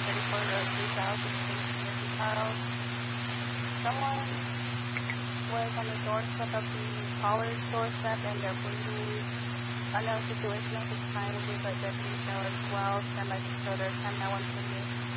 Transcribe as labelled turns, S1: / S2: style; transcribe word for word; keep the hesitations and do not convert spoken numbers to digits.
S1: thirty-four Road, three thousand, Mister Charles. Someone was on the doorstep of the caller's doorstep and they're bleeding. Unknown situation at this time. We've got deputies now as well. Stand by to show their ten nine one for you.